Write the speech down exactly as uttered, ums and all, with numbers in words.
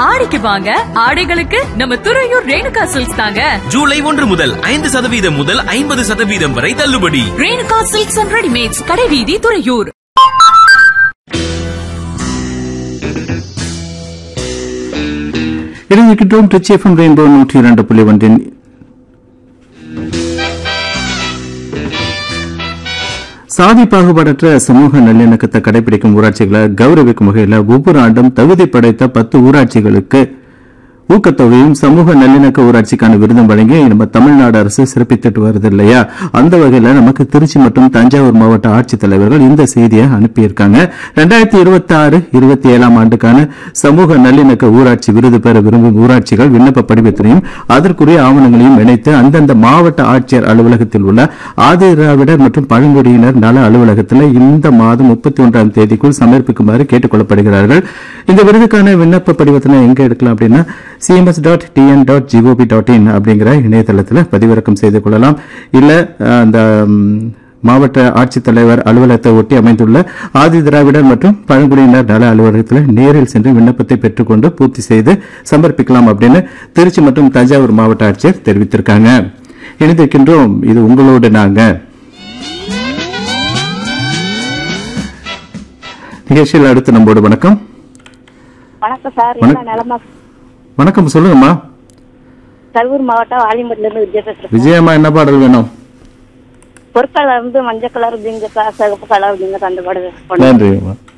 ஆடிக்கு வாங்க, ஆடைகளுக்கு நம்ம துறையூர் ரேணுகா சில்க்ஸ் தாங்க. ஜூலை ஒன்று முதல் ஐந்து சதவீதம் முதல் ஐம்பது சதவீதம் வரை தள்ளுபடி. ரேணுகா சில்க்ஸ் அண்ட் ரெடிமேட்ஸ், கடைவீதி, துறையூர். இருக்கின்றோம் ட்ரிச்சி எஃப்எம் ரெயின்போ நூற்றி இரண்டு புள்ளி ஒன்றின் சாதி பாகுபாடற்ற சமூக நல்லிணக்கத்தை கடைபிடிக்கும் ஊராட்சிகளை கௌரவிக்கும் வகையில் ஒவ்வொரு ஆண்டும் தகுதி படைத்த பத்து ஊராட்சிகளுக்கு ஊக்கத்தொகையும் சமூக நல்லிணக்க ஊராட்சிக்கான விருதும் வழங்கி நம்ம தமிழ்நாடு அரசு சிறப்பித்துட்டு வருது இல்லையா? அந்த வகையில நமக்கு திருச்சி மற்றும் தஞ்சாவூர் மாவட்ட ஆட்சித்தலைவர்கள் இந்த செய்தியை அனுப்பியிருக்காங்க. இரண்டாயிரத்தி இருபத்தி ஆறு இருபத்தி ஏழாம் ஆண்டுக்கான சமூக நல்லிணக்க ஊராட்சி விருது பெற விரும்பும் ஊராட்சிகள் விண்ணப்ப படிவத்தினையும் அதற்குரிய ஆவணங்களையும் இணைத்து அந்தந்த மாவட்ட ஆட்சியர் அலுவலகத்தில் உள்ள ஆதிதிராவிடர் மற்றும் பழங்குடியினர் நல அலுவலகத்தில் இந்த மாதம் முப்பத்தி ஒன்றாம் தேதிக்குள் சமர்ப்பிக்குமாறு கேட்டுக் கொள்ளப்படுகிறார்கள். இந்த விருதுக்கான விண்ணப்ப படிவத்தினை எங்க எடுக்கலாம் அப்படின்னா CMS dot TN dot gov dot in அப்படிங்கிற இணையதளத்தில் பதிவிறக்கம் செய்து கொள்ளலாம். இல்ல அந்த மாவட்ட ஆட்சித்தலைவர் அலுவலகத்தை ஒட்டி அமைந்துள்ள ஆதி திராவிடர் மற்றும் பழங்குடியினர் நல அலுவலகத்தில் நேரில் சென்று விண்ணப்பத்தை பெற்றுக்கொண்டு பூர்த்தி செய்து சமர்ப்பிக்கலாம் அப்படின்னு திருச்சி மற்றும் தஞ்சாவூர் மாவட்ட ஆட்சியர் தெரிவித்திருக்காங்க. இணைந்திருக்கின்றோம். இது உங்களோடு நாங்க நிகழ்ச்சியில் அடுத்து நம்மோடு வணக்கம். வணக்கம் சார். நலமா? வணக்கம், சொல்லுங்கம்மா. கரூர் மாவட்டம் ஆலிமட்டில இருந்து விஜய பேசுறேன். விஜயம்மா, என்ன பாடல் வேணும்? பொற்கலர் வந்து மஞ்சள் கலர், சிங்க சிகப்பு கலர், அந்த பாடல். நன்றிம்மா.